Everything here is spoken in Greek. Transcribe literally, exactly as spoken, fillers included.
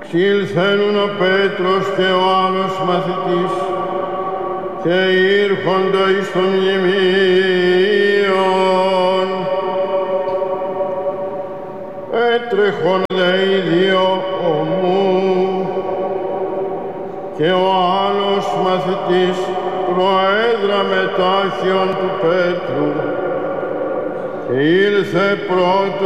Ξήλθενουν ο Πέτρος και ο άλλος μαθητής και ήρχοντο εις των μνημείων. Έτρεχον δε οι δύο ομού και ο άλλος μαθητής προέδραμε τάχιον του Πέτρου και ήλθε πρώτο